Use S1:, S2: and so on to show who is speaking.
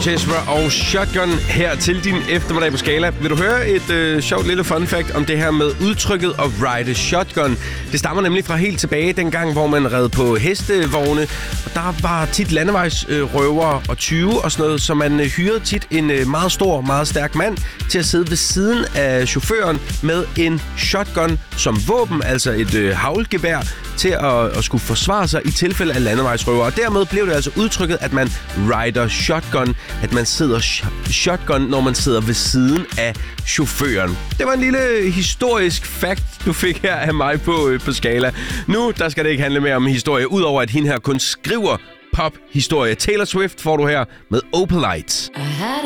S1: Orchestra og Shotgun her til din eftermiddag på Skala. Vil du høre et sjovt lille fun fact om det her med udtrykket at ride shotgun? Det stammer nemlig fra helt tilbage dengang, hvor man red på hestevogne. Og der var tit landevejsrøvere og tyve og sådan noget, så man hyrede tit en meget stor, meget stærk mand til at sidde ved siden af chaufføren med en shotgun som våben, altså et haglgevær, til at skulle forsvare sig i tilfælde af landevejsrøvere. Og dermed blev det altså udtrykket, at man rider shotgun, at man sidder shotgun, når man sidder ved siden af chaufføren. Det var en lille historisk fact, du fik her af mig på Skala. Nu, der skal det ikke handle mere om historie, udover at hende her kun skriver pop-historie. Taylor Swift får du her med Opalite.